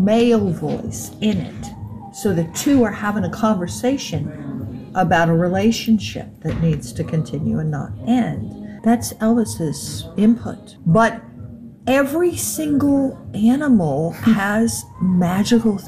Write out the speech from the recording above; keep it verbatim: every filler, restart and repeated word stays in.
male voice in it. So the two are having a conversation about a relationship that needs to continue and not end. That's Elvis's input. But every single animal has magical